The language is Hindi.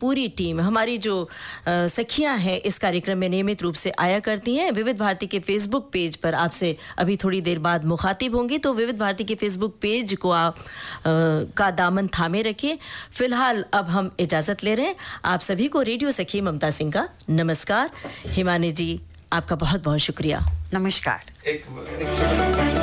पूरी टीम, हमारी जो सखियां हैं इस कार्यक्रम में नियमित रूप से आया करती हैं। विविध भारती के फेसबुक पेज पर आपसे अभी थोड़ी देर बाद मुखातिब होंगी, तो विविध भारती के फेसबुक पेज को आप का दामन थामे रखिए। फिलहाल अब हम इजाज़त ले रहे हैं। आप सभी को रेडियो सखी ममता सिंह का नमस्कार। हिमानी जी, आपका बहुत बहुत शुक्रिया। नमस्कार।